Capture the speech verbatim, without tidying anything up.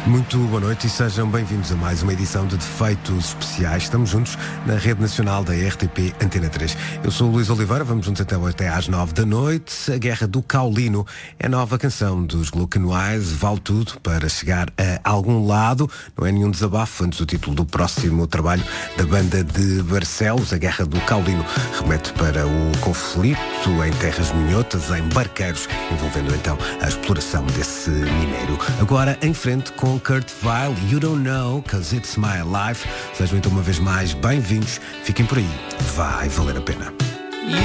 Muito boa noite e sejam bem-vindos a mais uma edição de Defeitos Especiais. Estamos juntos na Rede Nacional da R T P Antena três. Eu sou o Luís Oliveira, vamos juntos então até às nove da noite. A Guerra do Caulino é a nova canção dos Gluckenwise, vale tudo para chegar a algum lado. Não é nenhum desabafo, antes do título do próximo trabalho da banda de Barcelos. A Guerra do Caulino remete para o conflito em terras minhotas, em barqueiros, envolvendo então a exploração desse minério. Agora em frente com Kurt Weill, You Don't Know, Cause It's My Life. Sejam então uma vez mais bem-vindos. Fiquem por aí, vai valer a pena.